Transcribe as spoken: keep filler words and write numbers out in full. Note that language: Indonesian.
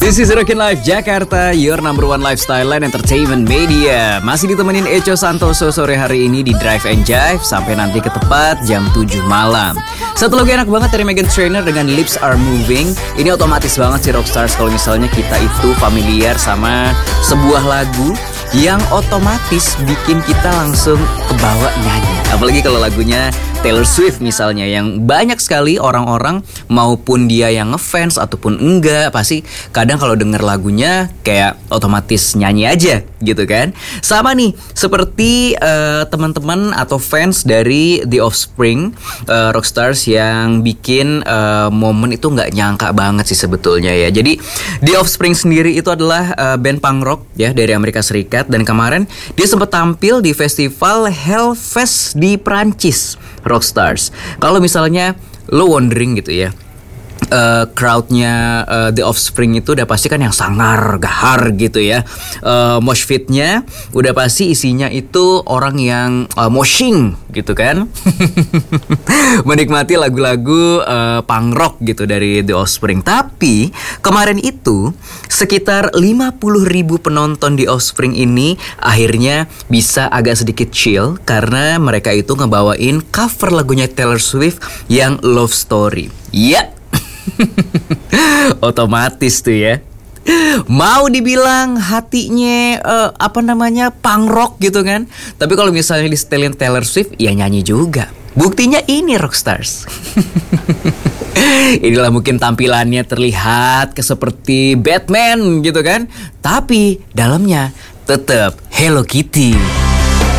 This is Rockin' Life Jakarta, your number one lifestyle and entertainment media. Masih ditemenin Echo Santoso sore hari ini di Drive and Jive sampai nanti ke tepat jam tujuh malam. Satu lagu enak banget dari Meghan Trainor dengan Lips Are Moving. Ini otomatis banget sih Rockstars kalau misalnya kita itu familiar sama sebuah lagu yang otomatis bikin kita langsung kebawa nyanyi. Apalagi kalau lagunya Taylor Swift misalnya, yang banyak sekali orang-orang maupun dia yang ngefans ataupun enggak, pasti kadang kalau denger lagunya kayak otomatis nyanyi aja gitu kan. Sama nih seperti uh, teman-teman atau fans dari The Offspring, uh, Rockstars yang bikin uh, momen itu nggak nyangka banget sih sebetulnya ya. Jadi The Offspring sendiri itu adalah uh, band punk rock ya dari Amerika Serikat, dan kemarin dia sempat tampil di festival Hellfest di Prancis. Rockstars, kalau misalnya lo wondering gitu ya, Uh, crowdnya uh, The Offspring itu udah pasti kan yang sangar, gahar gitu ya. uh, Mosh pitnya udah pasti isinya itu orang yang uh, moshing gitu kan. Menikmati lagu-lagu uh, punk rock gitu dari The Offspring. Tapi kemarin itu sekitar lima puluh ribu penonton The Offspring ini akhirnya bisa agak sedikit chill karena mereka itu ngebawain cover lagunya Taylor Swift yang Love Story. Ya, otomatis tuh ya. Mau dibilang hatinya uh, apa namanya punk rock gitu kan, tapi kalau misalnya di setelin Taylor Swift ya nyanyi juga. Buktinya ini Rockstars. Inilah mungkin tampilannya terlihat ke seperti Batman gitu kan, tapi dalamnya tetap Hello Kitty.